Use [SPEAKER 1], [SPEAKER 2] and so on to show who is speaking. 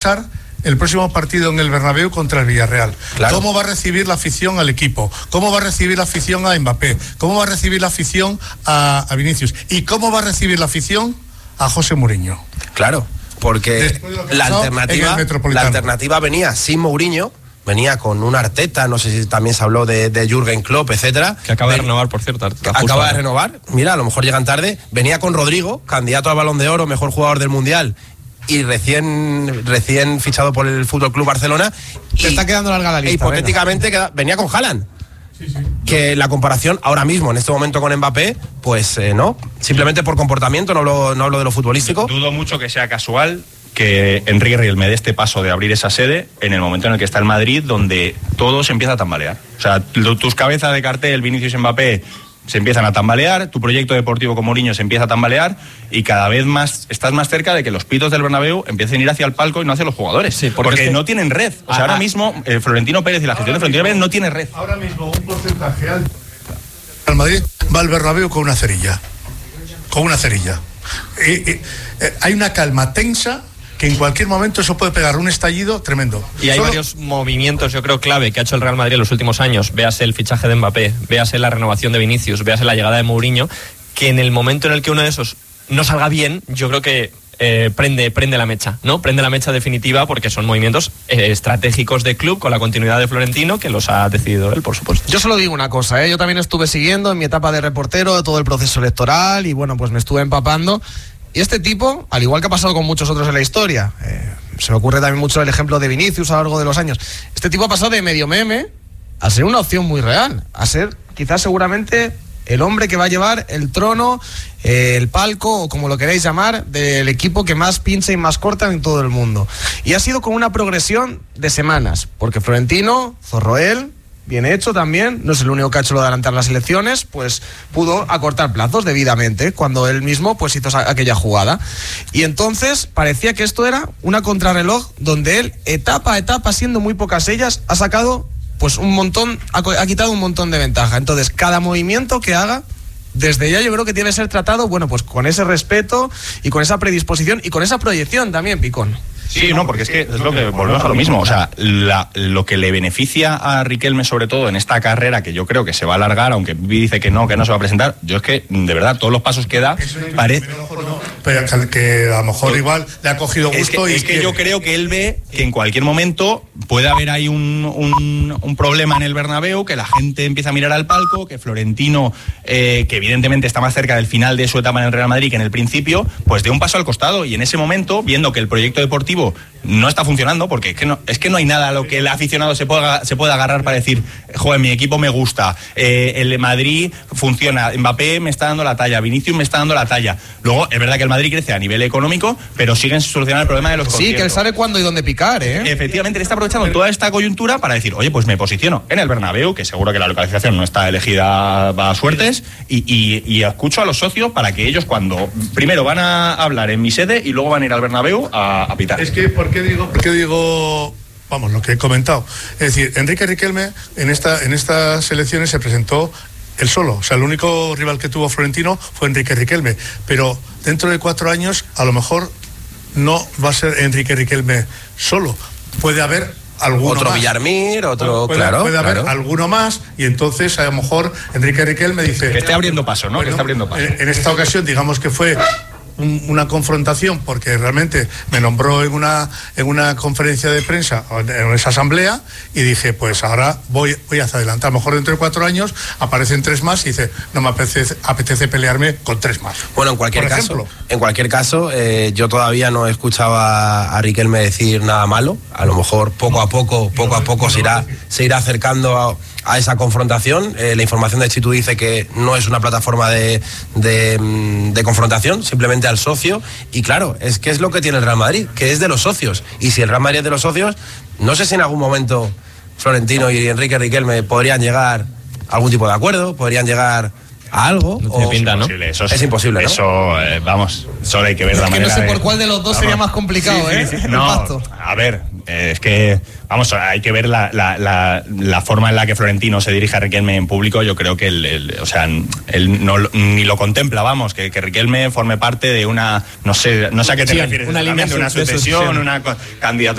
[SPEAKER 1] pasar el próximo partido en el Bernabéu contra el Villarreal?
[SPEAKER 2] Claro.
[SPEAKER 1] ¿Cómo va a recibir la afición al equipo? ¿Cómo va a recibir la afición a Mbappé? ¿Cómo va a recibir la afición a Vinicius? ¿Y cómo va a recibir la afición a José Mourinho?
[SPEAKER 2] Claro, porque la alternativa venía sin Mourinho, venía con un Arteta, no sé si también se habló de Jürgen Klopp, etcétera.
[SPEAKER 3] Que acaba de renovar, por cierto.
[SPEAKER 2] Acaba de renovar, mira, a lo mejor llegan tarde. Venía con Rodrigo, candidato al Balón de Oro, mejor jugador del Mundial, y recién fichado por el Fútbol Club Barcelona.
[SPEAKER 4] Se está quedando larga la lista.
[SPEAKER 2] Hipotéticamente venía con Haaland. Sí. Que la comparación ahora mismo, en este momento con Mbappé, pues no, simplemente por comportamiento, no hablo de lo futbolístico.
[SPEAKER 5] Dudo mucho que sea casual que Enrique Riquelme dé este paso de abrir esa sede en el momento en el que está el Madrid, donde todo se empieza a tambalear. O sea, tus cabezas de cartel, Vinicius y Mbappé, se empiezan a tambalear, tu proyecto deportivo con Mourinho se empieza a tambalear y cada vez más estás más cerca de que los pitos del Bernabéu empiecen a ir hacia el palco y no hacia los jugadores. Sí, porque no tienen red. O sea, ahora mismo Florentino Pérez y la gestión de Florentino Pérez no tiene red.
[SPEAKER 1] Ahora mismo un porcentaje alto. El Madrid va al Bernabéu con una cerilla. Con una cerilla. Hay una calma tensa que en cualquier momento eso puede pegar un estallido tremendo.
[SPEAKER 3] Y hay varios movimientos, yo creo, clave que ha hecho el Real Madrid en los últimos años. Véase el fichaje de Mbappé, véase la renovación de Vinicius, véase la llegada de Mourinho, que en el momento en el que uno de esos no salga bien, yo creo que prende la mecha, ¿no? Prende la mecha definitiva, porque son movimientos estratégicos de club con la continuidad de Florentino, que los ha decidido él, por supuesto.
[SPEAKER 4] Yo solo digo una cosa, yo también estuve siguiendo en mi etapa de reportero todo el proceso electoral y bueno, pues me estuve empapando. Y este tipo, al igual que ha pasado con muchos otros en la historia, se me ocurre también mucho el ejemplo de Vinicius a lo largo de los años, este tipo ha pasado de medio meme a ser una opción muy real, a ser quizás seguramente el hombre que va a llevar el trono, el palco, o como lo queráis llamar, del equipo que más pincha y más corta en todo el mundo. Y ha sido con una progresión de semanas, porque Florentino, Zorroel, bien hecho también, no es el único que ha hecho lo de adelantar las elecciones, pues pudo acortar plazos debidamente cuando él mismo pues hizo aquella jugada. Y entonces parecía que esto era una contrarreloj donde él, etapa a etapa, siendo muy pocas ellas, ha sacado pues un montón, ha quitado un montón de ventaja. Entonces cada movimiento que haga, desde ya yo creo que tiene que ser tratado, bueno, pues con ese respeto y con esa predisposición y con esa proyección también, Picón.
[SPEAKER 5] Sí, no, porque es que es lo que volvemos a lo mismo. O sea, lo que le beneficia a Riquelme, sobre todo en esta carrera, que yo creo que se va a alargar, aunque dice que no se va a presentar, yo es que, de verdad, todos los pasos que da, parece...
[SPEAKER 1] Pero que a lo mejor igual le ha cogido gusto.
[SPEAKER 5] Es que yo creo que él ve que en cualquier momento puede haber ahí un problema en el Bernabéu, que la gente empieza a mirar al palco, que Florentino, que evidentemente está más cerca del final de su etapa en el Real Madrid que en el principio, pues dé un paso al costado, y en ese momento, viendo que el proyecto deportivo no está funcionando, porque es que no hay nada a lo que el aficionado se pueda agarrar para decir, joder, mi equipo me gusta, el Madrid funciona, Mbappé me está dando la talla, Vinicius me está dando la talla. Luego, es verdad que el Madrid crece a nivel económico, pero siguen solucionando el problema de los conciertos.
[SPEAKER 4] Sí, que él sabe cuándo y dónde picar,
[SPEAKER 5] Efectivamente, él está aprovechando toda esta coyuntura para decir, oye, pues me posiciono en el Bernabéu, que seguro que la localización no está elegida a suertes, y escucho a los socios para que ellos, cuando primero van a hablar en mi sede y luego van a ir al Bernabéu a pitar.
[SPEAKER 1] Es que, ¿por qué digo, vamos, lo que he comentado? Es decir, Enrique Riquelme en estas elecciones se presentó él solo. O sea, el único rival que tuvo Florentino fue Enrique Riquelme. Pero dentro de 4 años, a lo mejor no va a ser Enrique Riquelme solo. Puede haber alguno
[SPEAKER 2] otro
[SPEAKER 1] más.
[SPEAKER 2] Villarmir, otro,
[SPEAKER 1] puede haber alguno más, y entonces a lo mejor Enrique Riquelme dice...
[SPEAKER 5] Que esté abriendo paso, ¿no?
[SPEAKER 1] Bueno,
[SPEAKER 5] que esté abriendo paso.
[SPEAKER 1] En esta ocasión, digamos que fue una confrontación, porque realmente me nombró en una conferencia de prensa, en esa asamblea, y dije, pues ahora voy hacia adelante. A lo mejor dentro de 4 años aparecen 3 más y dice, no me apetece pelearme con 3 más.
[SPEAKER 2] Bueno, en cualquier caso, yo todavía no he escuchado a Riquelme decir nada malo. A lo mejor poco a poco se irá acercando a esa confrontación. La información de Chitu dice que no es una plataforma de confrontación, simplemente al socio, y claro, es que es lo que tiene el Real Madrid, que es de los socios, y si el Real Madrid es de los socios, no sé si en algún momento Florentino y Enrique Riquelme podrían llegar a algún tipo de acuerdo, podrían llegar a algo.
[SPEAKER 3] No tiene pinta, ¿no?
[SPEAKER 2] Es imposible, ¿no?
[SPEAKER 5] Eso, vamos, solo hay que ver la manera.
[SPEAKER 4] No sé por cuál de los dos sería más complicado,
[SPEAKER 5] sí. No, a ver, es que, vamos, hay que ver la forma en la que Florentino se dirige a Riquelme en público. Yo creo que él ni lo contempla, vamos, que Riquelme forme parte de una, no sé a qué te refieres,
[SPEAKER 3] una línea
[SPEAKER 5] una sucesión, una candidatura